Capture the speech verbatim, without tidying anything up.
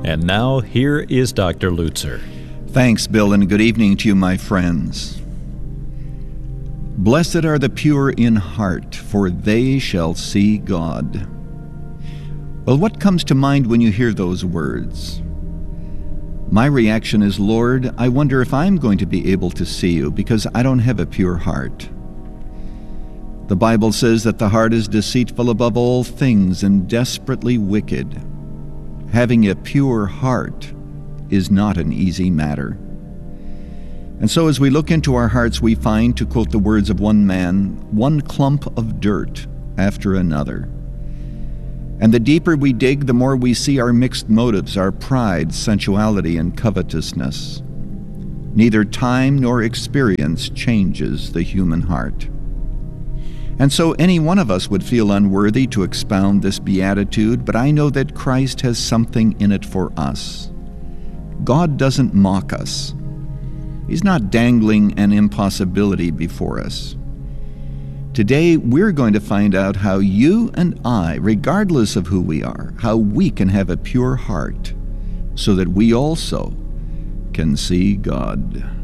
And now, here is Doctor Lutzer. Thanks, Bill, and good evening to you, my friends. Blessed are the pure in heart, for they shall see God. Well, what comes to mind when you hear those words? My reaction is, Lord, I wonder if I'm going to be able to see you because I don't have a pure heart. The Bible says that the heart is deceitful above all things and desperately wicked. Having a pure heart is not an easy matter. And so as we look into our hearts, we find, to quote the words of one man, one clump of dirt after another. And the deeper we dig, the more we see our mixed motives, our pride, sensuality, and covetousness. Neither time nor experience changes the human heart. And so any one of us would feel unworthy to expound this beatitude, but I know that Christ has something in it for us. God doesn't mock us. He's not dangling an impossibility before us. Today, we're going to find out how you and I, regardless of who we are, how we can have a pure heart so that we also can see God.